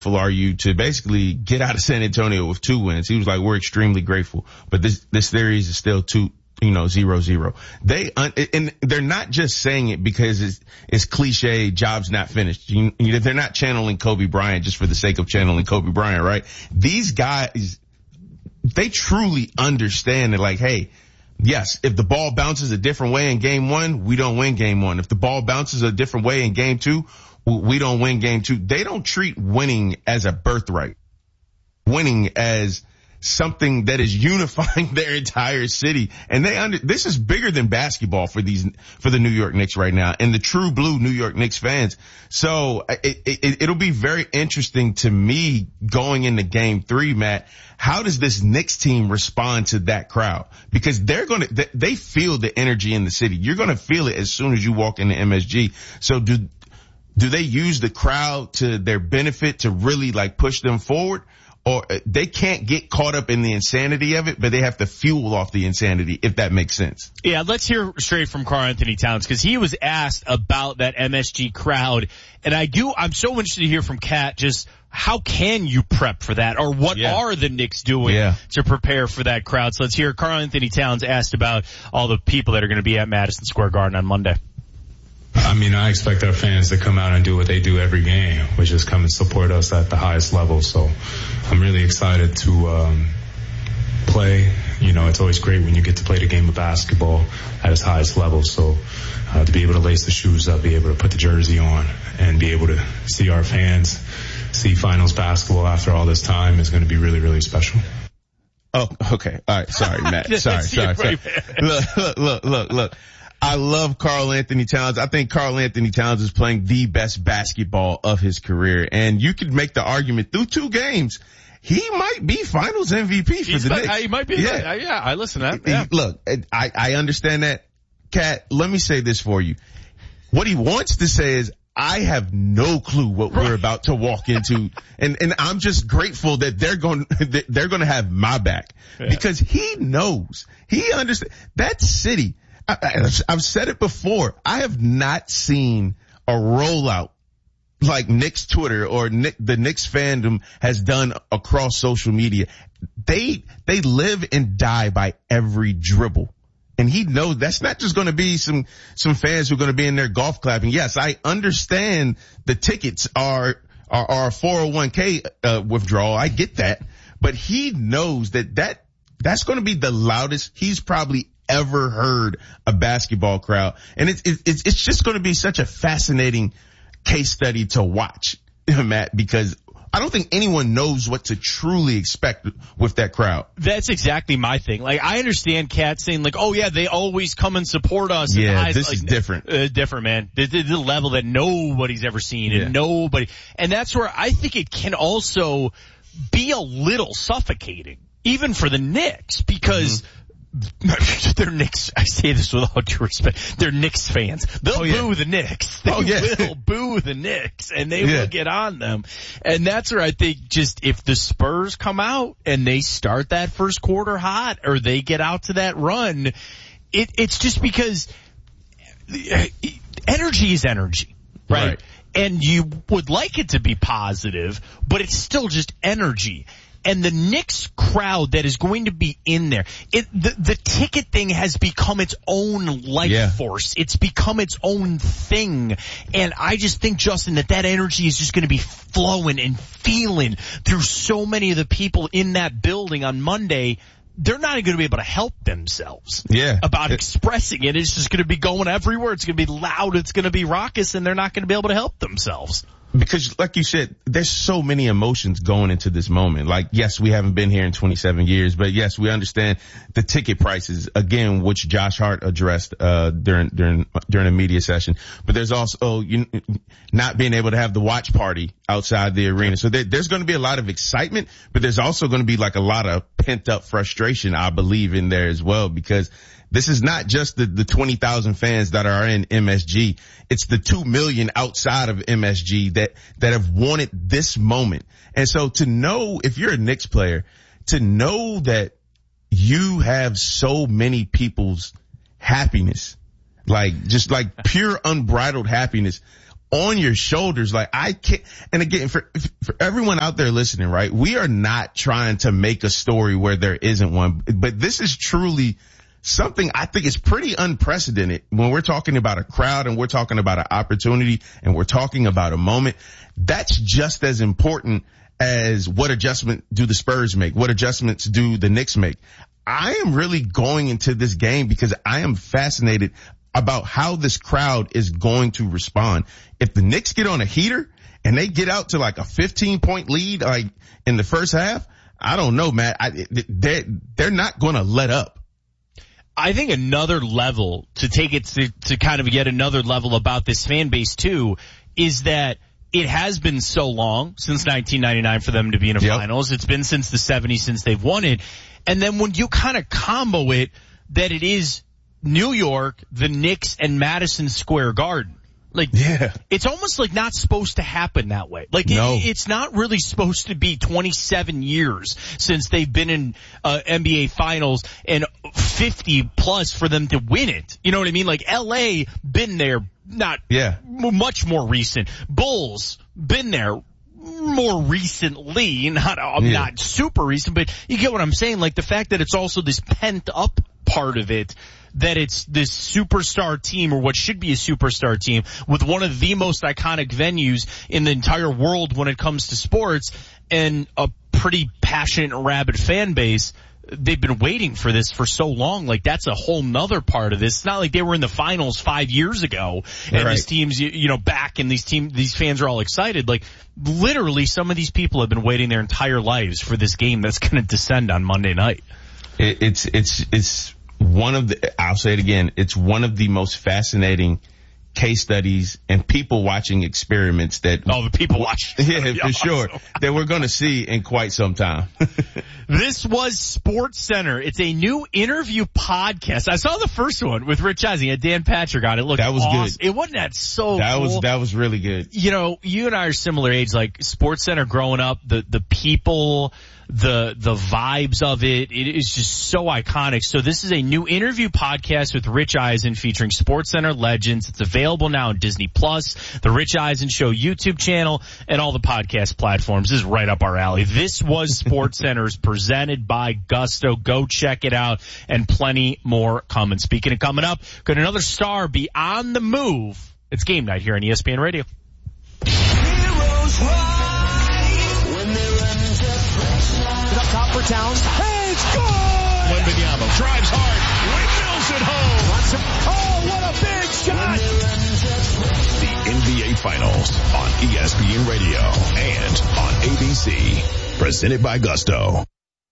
are you to basically get out of San Antonio with 2 wins? He was like, we're extremely grateful, but this series is still 0-0. And they're not just saying it because it's cliche, job's not finished. They're not channeling Kobe Bryant just for the sake of channeling Kobe Bryant, right? These guys, they truly understand that, like, hey, yes, if the ball bounces a different way in game 1, we don't win game 1. If the ball bounces a different way in game 2, we don't win game 2. They don't treat winning as a birthright. Winning as something that is unifying their entire city. And this is bigger than basketball for the New York Knicks right now and the true blue New York Knicks fans. So it'll be very interesting to me going into game 3, Matt. How does this Knicks team respond to that crowd? Because they feel the energy in the city. You're going to feel it as soon as you walk into MSG. So do they use the crowd to their benefit to really like push them forward? Or they can't get caught up in the insanity of it, but they have to fuel off the insanity, if that makes sense. Yeah, let's hear straight from Karl-Anthony Towns, because he was asked about that MSG crowd. And I'm so interested to hear from Kat, just how can you prep for that? Or what are the Knicks doing to prepare for that crowd? So let's hear Karl-Anthony Towns asked about all the people that are going to be at Madison Square Garden on Monday. I mean, I expect our fans to come out and do what they do every game, which is come and support us at the highest level. So I'm really excited to play. It's always great when you get to play the game of basketball at its highest level. So to be able to lace the shoes up, be able to put the jersey on, and be able to see our fans see finals basketball after all this time is going to be really, really special. Oh, okay. All right. Sorry, Matt. Sorry. Look. I love Karl-Anthony Towns. I think Karl-Anthony Towns is playing the best basketball of his career. And you could make the argument through 2 games, he might be finals MVP for the Knicks. He might be. Yeah, I listen to that. Yeah. Look, I understand that. Kat, let me say this for you. What he wants to say is, I have no clue what we're about to walk into. And I'm just grateful that they're going to have my back because he knows, he understands that city. I've said it before. I have not seen a rollout like Knicks Twitter or the Knicks fandom has done across social media. They live and die by every dribble. And he knows that's not just going to be some fans who are going to be in there golf clapping. Yes, I understand the tickets are a 401k withdrawal. I get that. But he knows that's going to be the loudest he's probably ever heard a basketball crowd. And it's just going to be such a fascinating case study to watch, Matt, because I don't think anyone knows what to truly expect with that crowd. That's exactly my thing. Like, I understand Kat saying like, oh yeah, they always come and support us. Yeah, this is different. Different, man. The level that nobody's ever seen and that's where I think it can also be a little suffocating, even for the Knicks, because they're Knicks. I say this with all due respect. They're Knicks fans. They'll boo the Knicks. They will boo the Knicks, and they will get on them. And that's where I think just if the Spurs come out and they start that first quarter hot, or they get out to that run, it's just because energy is energy, right? And you would like it to be positive, but it's still just energy. And the Knicks crowd that is going to be in there, the ticket thing has become its own life force. It's become its own thing. And I just think, Justin, that energy is just going to be flowing and feeling through so many of the people in that building on Monday. They're not going to be able to help themselves about expressing it. It's just going to be going everywhere. It's going to be loud. It's going to be raucous, and they're not going to be able to help themselves. Because like you said, there's so many emotions going into this moment. Like, yes, we haven't been here in 27 years, but yes, we understand the ticket prices, again, which Josh Hart addressed, during a media session. But there's also not being able to have the watch party outside the arena. So there's going to be a lot of excitement, but there's also going to be like a lot of pent up frustration, I believe, in there as well, because this is not just the 20,000 fans that are in MSG. It's the 2 million outside of MSG that have wanted this moment. And so to know, if you're a Knicks player, to know that you have so many people's happiness, like just like pure unbridled happiness on your shoulders. Like I can't, and again, for everyone out there listening, right? We are not trying to make a story where there isn't one, but this is truly something I think is pretty unprecedented when we're talking about a crowd and we're talking about an opportunity and we're talking about a moment. That's just as important as what adjustment do the Spurs make? What adjustments do the Knicks make? I am really going into this game because I am fascinated about how this crowd is going to respond. If the Knicks get on a heater and they get out to like a 15-point lead, like in the first half, I don't know, Matt. They're not going to let up. I think another level to take it to kind of get another level about this fan base too is that it has been so long since 1999 for them to be in a finals. It's been since the 70s since they've won it. And then when you kind of combo it that it is New York, the Knicks, and Madison Square Garden. Like, it's almost like not supposed to happen that way. Like, it's not really supposed to be 27 years since they've been in NBA finals and 50 plus for them to win it. You know what I mean? Like, LA, been there, much more recent. Bulls, been there more recently, not super recent, but you get what I'm saying? Like, the fact that it's also this pent up part of it, that it's this superstar team, or what should be a superstar team, with one of the most iconic venues in the entire world when it comes to sports, and a pretty passionate and rabid fan base. They've been waiting for this for so long. Like, that's a whole nother part of this. It's not like they were in the finals 5 years ago and this team's, back, and these fans are all excited. Like, literally, some of these people have been waiting their entire lives for this game that's going to descend on Monday night. It's one of the, I'll say it again, it's one of the most fascinating case studies and people watching experiments that the people watching for sure that we're going to see in quite some time. This was Sports Center. It's a new interview podcast. I saw the first one with Rich Eisen. Had Dan Patrick on it. Looked that was awesome. good. It wasn't that so that cool. That was really good. You and I are similar age. Like, Sports Center growing up, the people, the vibes of it is just so iconic. So this is a new interview podcast with Rich Eisen featuring Sports Center legends. It's available now on Disney Plus, the Rich Eisen Show YouTube channel, and all the podcast platforms. This is right up our alley. This was Sports Center's presented by Gusto. Go check it out, and plenty more coming. Speaking of coming up, could another star be on the move? It's game night here on ESPN Radio. Heroes rise when they run into pressure. Up top for Towns. Hey, it's good! Wembanyama drives hard, windmills it home. Oh, what a big shot! The NBA Finals on ESPN Radio and on ABC. Presented by Gusto.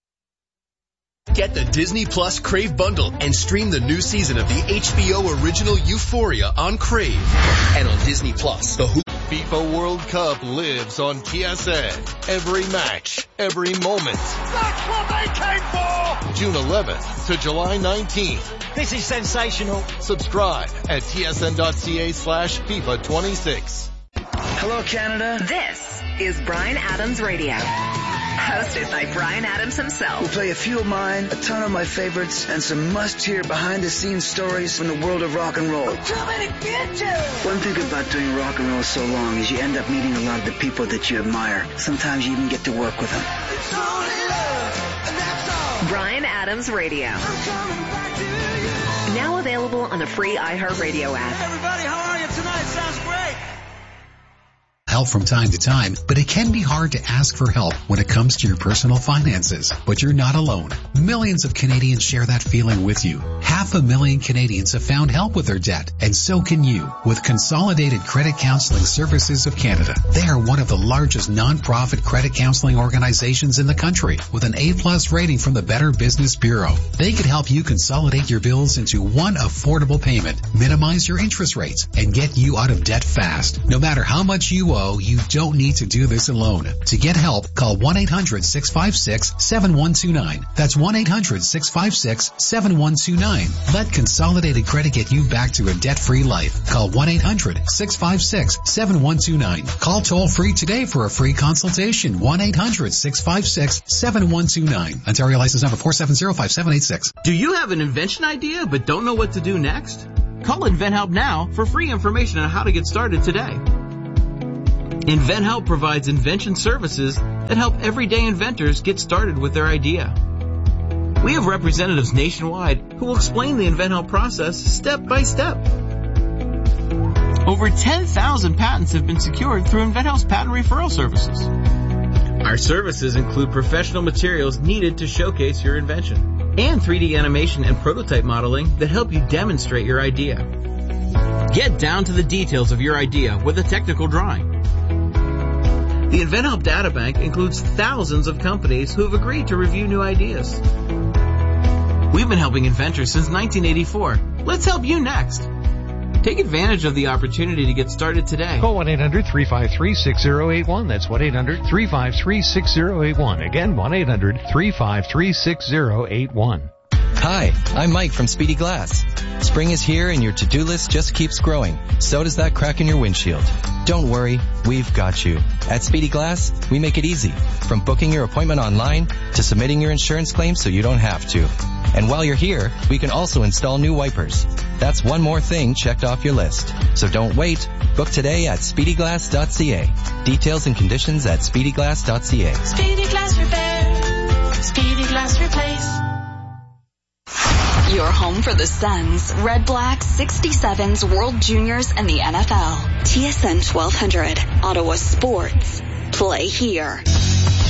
Get the Disney Plus Crave bundle and stream the new season of the HBO original Euphoria on Crave and on Disney Plus. The FIFA World Cup lives on TSN. Every match, every moment. That's what they came for! June 11th to July 19th. This is sensational. Subscribe at tsn.ca/FIFA 26. Hello, Canada. This is Bryan Adams Radio. Hosted by Bryan Adams himself. We'll play a few of mine, a ton of my favorites, and some must-hear behind-the-scenes stories from the world of rock and roll. Too many bitches! One thing about doing rock and roll so long is you end up meeting a lot of the people that you admire. Sometimes you even get to work with them. It's only love, and that's all. Bryan Adams Radio. I'm coming back to you. Now available on the free iHeartRadio app. Hey, everybody, how are you tonight? Sounds great. Help from time to time, but it can be hard to ask for help when it comes to your personal finances. But you're not alone. Millions of Canadians share that feeling with you. 500,000 Canadians have found help with their debt, and so can you with Consolidated Credit Counseling Services of Canada. They are one of the largest non-profit credit counseling organizations in the country with an A+ rating from the Better Business Bureau. They could help you consolidate your bills into one affordable payment, minimize your interest rates, and get you out of debt fast. No matter how much you owe, you don't need to do this alone. To get help, call 1-800-656-7129. That's 1-800-656-7129. Let Consolidated Credit get you back to a debt-free life. Call 1-800-656-7129. Call toll-free today for a free consultation. 1-800-656-7129. Ontario license number 4705786. Do you have an invention idea but don't know what to do next? Call InventHelp now for free information on how to get started today. InventHelp provides invention services that help everyday inventors get started with their idea. We have representatives nationwide who will explain the InventHelp process step by step. Over 10,000 patents have been secured through InventHelp's patent referral services. Our services include professional materials needed to showcase your invention and 3D animation and prototype modeling that help you demonstrate your idea. Get down to the details of your idea with a technical drawing. The InventHelp Databank includes thousands of companies who have agreed to review new ideas. We've been helping inventors since 1984. Let's help you next. Take advantage of the opportunity to get started today. Call 1-800-353-6081. That's 1-800-353-6081. Again, 1-800-353-6081. Hi, I'm Mike from Speedy Glass. Spring is here and your to-do list just keeps growing. So does that crack in your windshield. Don't worry, we've got you. At Speedy Glass, we make it easy. From booking your appointment online to submitting your insurance claim so you don't have to. And while you're here, we can also install new wipers. That's one more thing checked off your list. So don't wait. Book today at speedyglass.ca. Details and conditions at speedyglass.ca. Speedy Glass Repair. Speedy Glass Replace. Your home for the Suns, Red Blacks, 67s, World Juniors, and the NFL. TSN 1200, Ottawa Sports. Play here.